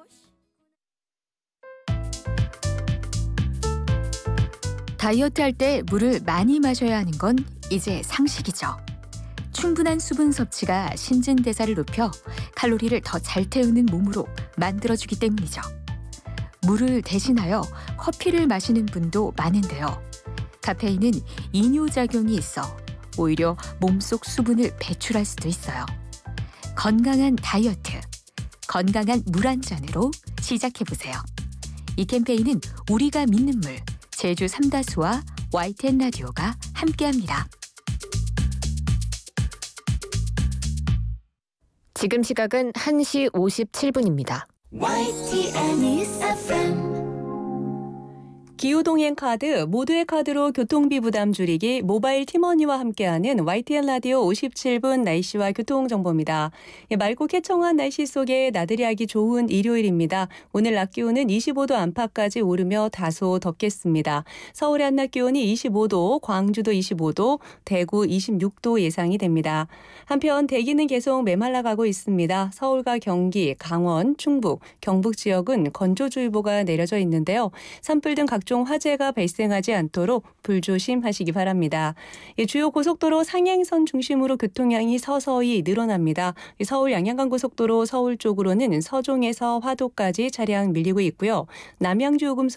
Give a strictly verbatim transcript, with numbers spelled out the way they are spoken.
다이어트 할 때 물을 많이 마셔야 하는 건 이제 상식이죠. 충분한 수분 섭취가 신진대사를 높여 칼로리를 더 잘 태우는 몸으로 만들어주기 때문이죠. 물을 대신하여 커피를 마시는 분도 많은데요. 카페인은 이뇨작용이 있어 오히려 몸속 수분을 배출할 수도 있어요. 건강한 다이어트, 건강한 물 한 잔으로 시작해보세요. 이 캠페인은 우리가 믿는 물, 제주 삼다수와 와이티엔 라디오가 함께합니다. 지금 시각은 한 시 오십칠 분입니다. 와이티엔 News 에프엠. 기후동행 카드, 모두의 카드로 교통비 부담 줄이기 모바일 팀원이와 함께하는 와이티엔 라디오 오십칠 분 날씨와 교통정보입니다. 맑고 쾌청한 날씨 속에 나들이 하기 좋은 일요일입니다. 오늘 낮 기온은 이십오 도 안팎까지 오르며 다소 덥겠습니다. 서울의 한낮 기온이 이십오 도, 광주도 이십오 도, 대구 이십육 도 예상이 됩니다. 한편 대기는 계속 메말라가고 있습니다. 서울과 경기, 강원, 충북, 경북 지역은 건조주의보가 내려져 있는데요. 산불 등 각종 화재가 발생하지 않도록 불조심하시기 바랍니다. 주요 고속도로 상행선 중심으로 교통량이 서서히 늘어납니다. 서울 양양간고속도로 서울 쪽으로는 서종에서 화도까지 차량 밀리고 있고요. 남양주 요금소